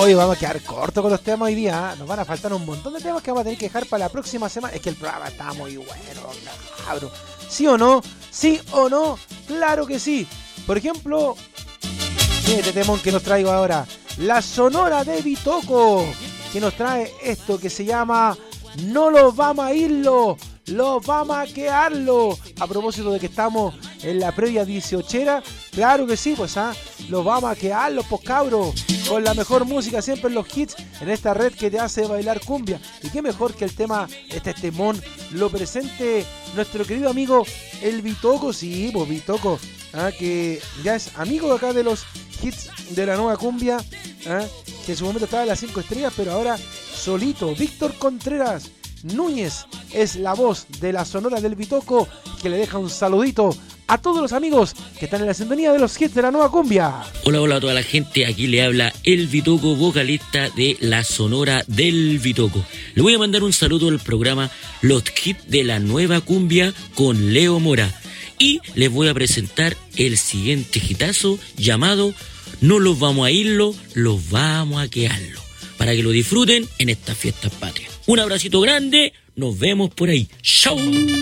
Oye, vamos a quedar corto con los temas hoy día, ¿eh? Nos van a faltar un montón de temas que vamos a tener que dejar para la próxima semana. Es que el programa está muy bueno, cabrón. ¿Sí o no? ¿Sí o no? Claro que sí. Por ejemplo, este temón que nos traigo ahora, la Sonora de Bitoco, que nos trae esto que se llama No los vamos a irlo, los vamos a quedarlo. A propósito de que estamos en la previa 18era, claro que sí, pues los vamos a quedarlo, pues cabros, con la mejor música siempre en los hits, en esta red que te hace bailar cumbia. Y qué mejor que el tema, este temón, lo presente nuestro querido amigo el Bitoco, sí, pues Bitoco, que ya es amigo acá de los hits de la nueva cumbia, que en su momento estaba en las 5 estrellas, pero ahora solito. Víctor Contreras Núñez es la voz de la Sonora del Bitoco, que le deja un saludito a todos los amigos que están en la sintonía de los hits de la nueva cumbia. Hola, hola a toda la gente, aquí le habla el Bitoco, vocalista de la Sonora del Bitoco. Le voy a mandar un saludo al programa Los Hits de la Nueva Cumbia con Leo Mora. Y les voy a presentar el siguiente hitazo llamado No los vamos a irlo, los vamos a quedarlo, para que lo disfruten en estas fiestas patrias. Un abracito grande, nos vemos por ahí. ¡Chau!